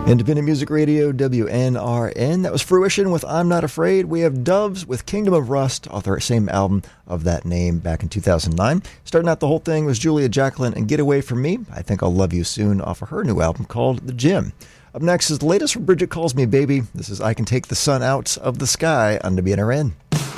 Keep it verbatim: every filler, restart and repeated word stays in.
Independent Music Radio, W N R N. That was Fruition with I'm Not Afraid. We have Doves with Kingdom of Rust, off their same album of that name back in two thousand nine. Starting out the whole thing was Julia Jacqueline and Get Away From Me. I Think I'll Love You Soon, off of her new album called The Gym. Up next is the latest from Bridget Calls Me Baby. This is I Can Take the Sun Out of the Sky on W N R N.